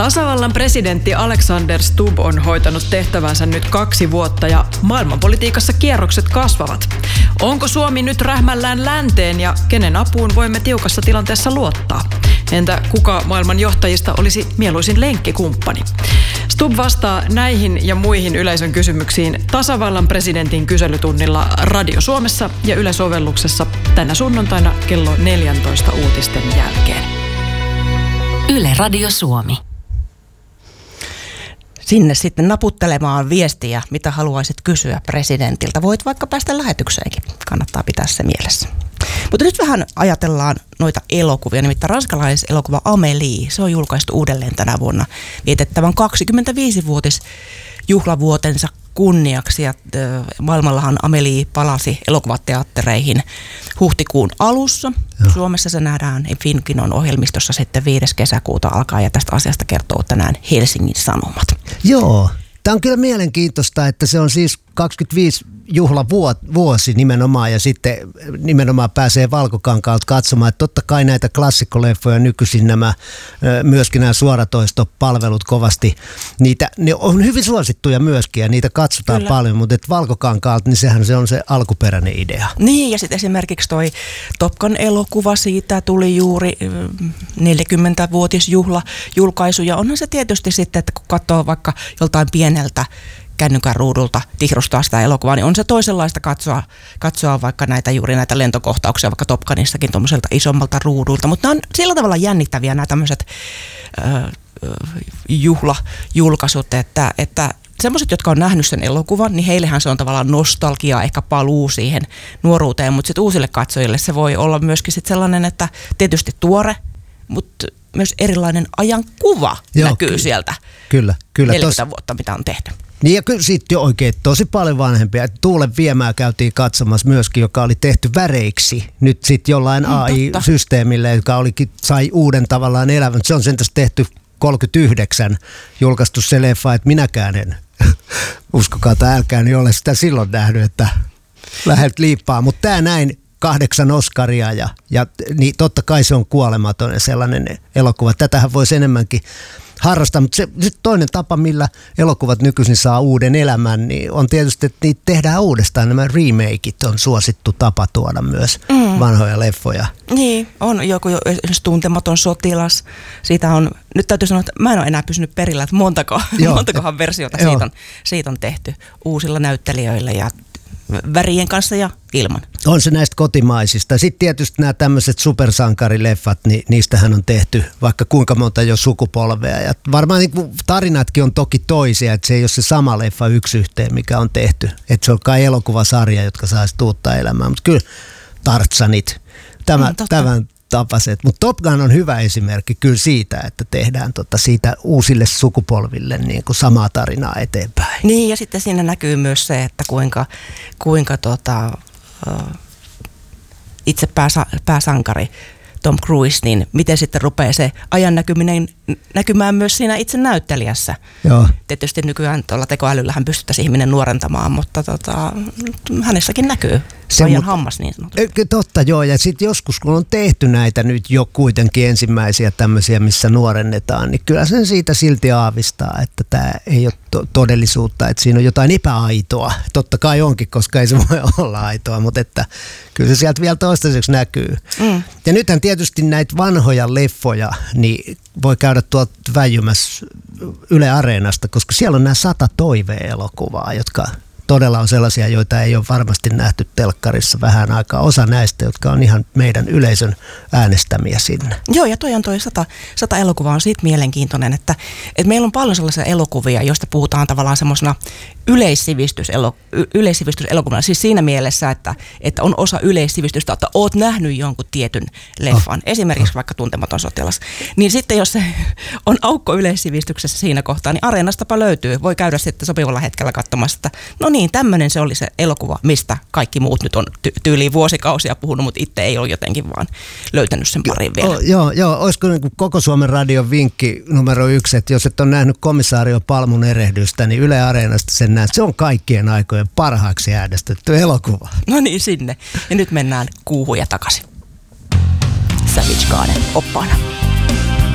Tasavallan presidentti Alexander Stubb on hoitanut tehtävänsä nyt 2 vuotta ja maailmanpolitiikassa kierrokset kasvavat. Onko Suomi nyt rähmällään länteen ja kenen apuun voimme tiukassa tilanteessa luottaa? Entä kuka maailman johtajista olisi mieluisin lenkkikumppani? Stubb vastaa näihin ja muihin yleisön kysymyksiin tasavallan presidentin kyselytunnilla Radio Suomessa ja Yle-sovelluksessa tänä sunnuntaina kello 14 uutisten jälkeen. Yle Radio Suomi. Sinne sitten naputtelemaan viestiä, mitä haluaisit kysyä presidentiltä. Voit vaikka päästä lähetykseenkin. Kannattaa pitää se mielessä. Mutta nyt vähän ajatellaan noita elokuvia. Nimittäin ranskalaiselokuva Amélie, se on julkaistu uudelleen tänä vuonna vietettävän 25-vuotisjuhlavuotensa kunniaksi. Ja maailmallahan Amélie palasi elokuvateattereihin huhtikuun alussa. Joo. Suomessa se nähdään Finkinon ohjelmistossa sitten 5. kesäkuuta alkaa ja tästä asiasta kertoo tänään Helsingin Sanomat. Joo, tämä on kyllä mielenkiintoista, että se on siis 25 juhlavuosi nimenomaan ja sitten nimenomaan pääsee Valkokankaalta katsomaan, että totta kai näitä klassikkoleffoja nykyisin myöskin nämä suoratoistopalvelut kovasti, ne on hyvin suosittuja myöskin ja niitä katsotaan kyllä paljon, mutta et Valkokankaalta, niin sehän se on se alkuperäinen idea. Niin ja sitten esimerkiksi toi Top Gun -elokuva, siitä tuli juuri 40-vuotisjuhla julkaisu ja onhan se tietysti sitten, että kun katsoo vaikka joltain pieneltä kännykän ruudulta tihrustaa sitä elokuvaa, niin on se toisenlaista katsoa vaikka näitä lentokohtauksia, vaikka Top Gunissakin tuommoiselta isommalta ruudulta. Mutta nämä on sillä tavalla jännittäviä nämä tämmöiset juhlajulkaisut, että semmoiset, jotka on nähnyt sen elokuvan, niin heillehän se on tavallaan nostalgia, ehkä paluu siihen nuoruuteen, mutta sitten uusille katsojille se voi olla myöskin sit sellainen, että tietysti tuore, mutta myös erilainen ajankuva näkyy sieltä. Kyllä. 40 vuotta, mitä on tehty. Niin ja kyllä siitä jo oikein tosi paljon vanhempia. Tuulen viemää käytiin katsomassa myöskin, joka oli tehty väreiksi. Nyt sitten jollain AI-systeemille, joka sai uuden tavallaan elämän. Se on sentäs tehty 39 julkaistu se leffa, että minäkään en uskokaa tai älkää, niin ole sitä silloin nähnyt, että lähdet liippaa. Mutta tämä näin 8 Oscaria ja niin totta kai se on kuolematon sellainen elokuva. Tätähän voisi enemmänkin harrastaa, mutta se toinen tapa, millä elokuvat nykyisin saa uuden elämän, niin on tietysti, että niitä tehdään uudestaan. Nämä remakeit on suosittu tapa tuoda myös vanhoja leffoja. Niin, on joku esimerkiksi Tuntematon sotilas. Siitä on, nyt täytyy sanoa, että mä en ole enää pysynyt perillä, että montakohan versiota siitä on tehty uusilla näyttelijöillä ja värien kanssa ja ilman. On se näistä kotimaisista. Sitten tietysti nämä tämmöiset supersankarileffat, niin niistähän on tehty vaikka kuinka monta jo sukupolvea. Ja varmaan niin tarinatkin on toki toisia, että se ei ole se sama leffa yksi yhteen, mikä on tehty. Että se on kai elokuvasarja, jotka saisi uutta elämää. Mutta kyllä Tarzanit, tämän tapaset. Mutta Top Gun on hyvä esimerkki kyllä siitä, että tehdään siitä uusille sukupolville niin kuin samaa tarinaa eteenpäin. Niin ja sitten siinä näkyy myös se, että kuinka itse pääsankari Tom Cruise, niin miten sitten rupeaa se ajan näkymään myös siinä itse näyttelijässä. Joo. Tietysti nykyään tuolla tekoälyllähän pystyttäisiin ihminen nuorentamaan, mutta hänessäkin näkyy ajan hammas niin sanotusti. Totta joo, ja sitten joskus kun on tehty näitä nyt jo kuitenkin ensimmäisiä tämmöisiä, missä nuorennetaan, niin kyllä sen siitä silti aavistaa, että tämä ei ole todellisuutta, että siinä on jotain epäaitoa. Totta kai onkin, koska ei se voi olla aitoa, mutta että kyllä se sieltä vielä toistaiseksi näkyy. Ja nythän tietysti näitä vanhoja leffoja, niin voi käydä tuolta väijymässä Yle Areenasta, koska siellä on nämä 100 toive-elokuvaa, jotka todella on sellaisia, joita ei ole varmasti nähty telkkarissa vähän aikaa. Osa näistä, jotka on ihan meidän yleisön äänestämiä sinne. Joo, ja toi 100 elokuvaa on siitä mielenkiintoinen, että meillä on paljon sellaisia elokuvia, joista puhutaan tavallaan semmoisena yleissivistyselokuvana. Siis siinä mielessä, että on osa yleissivistystä, että oot nähnyt jonkun tietyn leffan. Esimerkiksi vaikka Tuntematon sotilas. Niin sitten jos se on aukko yleissivistyksessä siinä kohtaa, niin Areenastapa löytyy. Voi käydä sitten sopivalla hetkellä katsomassa, että no niin, tämmöinen se oli se elokuva, mistä kaikki muut nyt on tyyliin vuosikausia puhunut, mutta itse ei ole jotenkin vaan löytänyt sen parin vielä. Joo, olisiko niin kuin koko Suomen radion vinkki numero 1, että jos et ole nähnyt Komissaario Palmun erehdystä, niin Yle Areenasta sen näet. Se on kaikkien aikojen parhaaksi äänestetty elokuva. No niin, sinne. Ja nyt mennään kuuhuja takaisin. Savage Garden oppaana.